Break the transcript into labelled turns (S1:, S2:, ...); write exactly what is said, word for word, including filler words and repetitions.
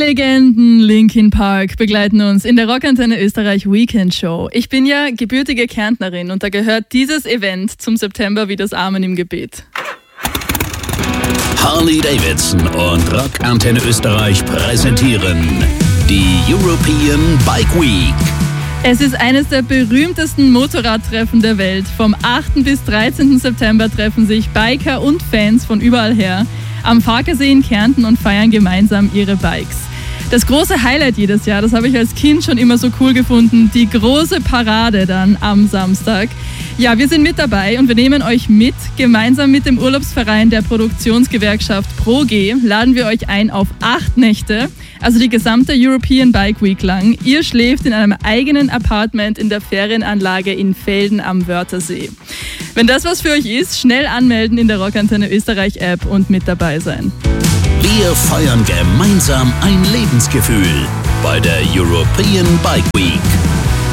S1: Legenden Linkin Park begleiten uns in der Rockantenne Österreich Weekend Show. Ich bin ja gebürtige Kärntnerin und da gehört dieses Event zum September wie das Amen im Gebet.
S2: Harley Davidson und Rockantenne Österreich präsentieren die European Bike Week.
S1: Es ist eines der berühmtesten Motorradtreffen der Welt. Vom achten bis dreizehnten September treffen sich Biker und Fans von überall her am Farkasee in Kärnten und feiern gemeinsam ihre Bikes. Das große Highlight jedes Jahr, das habe ich als Kind schon immer so cool gefunden, die große Parade dann am Samstag. Ja, wir sind mit dabei und wir nehmen euch mit. Gemeinsam mit dem Urlaubsverein der Produktionsgewerkschaft ProG laden wir euch ein auf acht Nächte, also die gesamte European Bike Week lang. Ihr schläft in einem eigenen Apartment in der Ferienanlage in Velden am Wörthersee. Wenn das was für euch ist, schnell anmelden in der Rockantenne Österreich App und mit dabei sein.
S2: Wir feiern gemeinsam ein Lebensgefühl bei der European Bike Week.